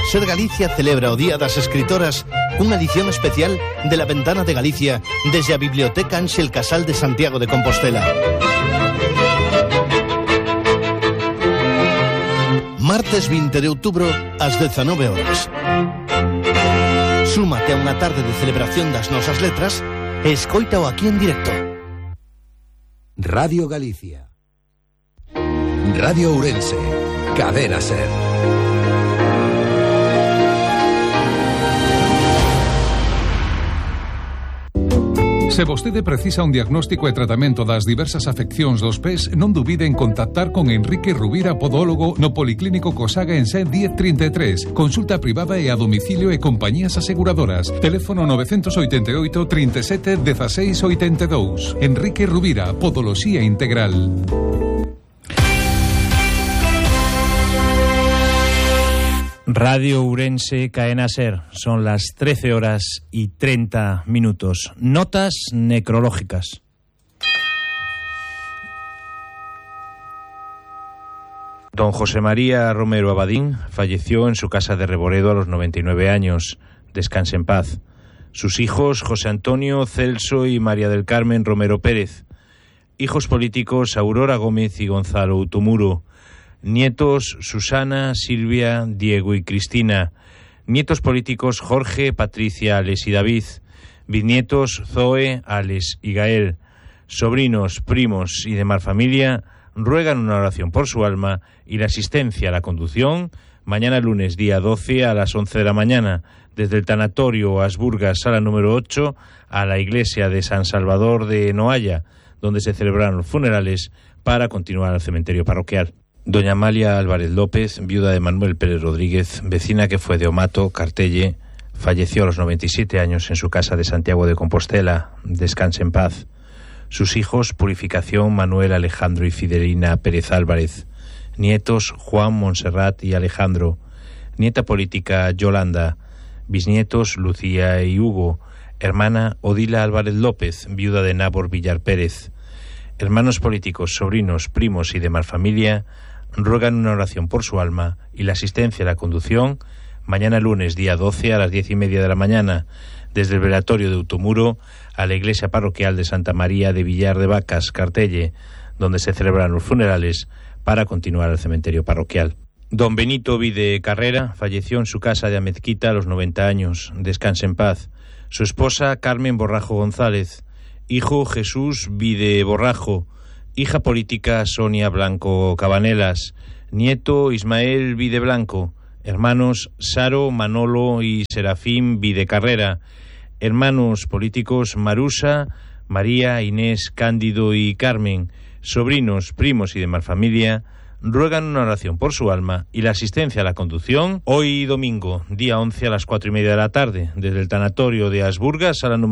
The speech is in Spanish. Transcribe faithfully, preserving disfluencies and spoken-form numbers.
Ser Galicia celebra o Día das Escritoras cunha edición especial de La Ventana de Galicia desde a Biblioteca Ángel Casal de Santiago de Compostela. Martes vinte de outubro ás dezanove horas. Súmate a unha tarde de celebración das nosas letras e escoítao aquí en directo. Radio Galicia. Radio Ourense. Cadena Ser. Se vostede precisa un diagnóstico e tratamento das diversas afeccións dos pés, non dubide en contactar con Enrique Rubira, podólogo, no Policlínico Cosaga en C diez trinta e tres. Consulta privada e a domicilio e compañías aseguradoras. Teléfono nove oito oito, trinta e sete, dieciséis oitenta e dous. Enrique Rubira, Podoloxía Integral. Radio Ourense, Cadena Ser. Son las trece horas y treinta minutos. Notas necrológicas. Don José María Romero Abadín falleció en su casa de Reboredo a los noventa y nueve años. Descanse en paz. Sus hijos, José Antonio, Celso y María del Carmen Romero Pérez. Hijos políticos, Aurora Gómez y Gonzalo Utumuro. Nietos, Susana, Silvia, Diego y Cristina. Nietos políticos, Jorge, Patricia, Alex y David. Bisnietos, Zoe, Alex y Gael. Sobrinos, primos y demás familia ruegan una oración por su alma y la asistencia a la conducción mañana lunes día doce a las once de la mañana desde el tanatorio Asburgas, sala número ocho, a la iglesia de San Salvador de Noalla, donde se celebraron los funerales para continuar al cementerio parroquial. Doña Amalia Álvarez López, viuda de Manuel Pérez Rodríguez, vecina que fue de Omato, Cartelle, falleció a los noventa y siete años en su casa de Santiago de Compostela. Descanse en paz. Sus hijos, Purificación, Manuel, Alejandro y Fidelina Pérez Álvarez. Nietos, Juan, Montserrat y Alejandro. Nieta política, Yolanda. Bisnietos, Lucía y Hugo. Hermana, Odila Álvarez López, viuda de Nabor Villar Pérez. Hermanos políticos, sobrinos, primos y demás familia ruegan una oración por su alma y la asistencia a la conducción mañana lunes día doce a las diez y media de la mañana desde el velatorio de Utumuro a la iglesia parroquial de Santa María de Villar de Vacas, Cartelle, donde se celebran los funerales para continuar al cementerio parroquial. Don Benito Vide Carrera falleció en su casa de Amezquita a los noventa años. Descanse en paz. Su esposa Carmen Borrajo González. Hijo Jesús Vide Borrajo. Hija política Sonia Blanco Cabanelas. Nieto Ismael Vide Blanco. Hermanos Saro, Manolo y Serafín Vide Carrera. Hermanos políticos Marusa, María, Inés, Cándido y Carmen. Sobrinos, primos y demás familia ruegan una oración por su alma y la asistencia a la conducción hoy domingo, día once a las cuatro y media de la tarde, desde el tanatorio de Asburgas a la número